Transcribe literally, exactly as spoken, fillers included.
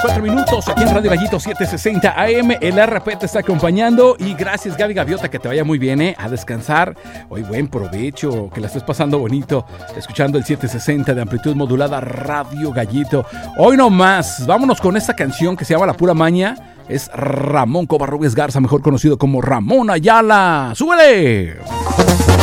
veinticuatro minutos aquí en Radio Gallito setecientos sesenta A M. El R P te está acompañando y gracias, Gaby Gaviota, que te vaya muy bien, ¿eh? A descansar. Hoy buen provecho, que la estés pasando bonito, escuchando el setecientos sesenta de amplitud modulada Radio Gallito. Hoy no más, vámonos con esta canción que se llama La Pura Maña. Es Ramón Covarrubias Garza, mejor conocido como Ramón Ayala. ¡Súbele!